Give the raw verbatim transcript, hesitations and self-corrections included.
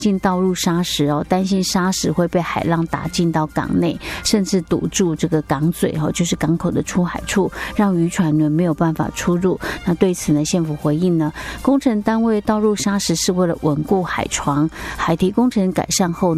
进倒入砂石哦，担心砂石会被海浪打进到港内，甚至堵住这个港嘴哦，就是港口的出海处，让渔船呢没有办法出入。那对此呢，县府回应呢，工程单位倒入砂石是为了稳固海床，海堤工程改善后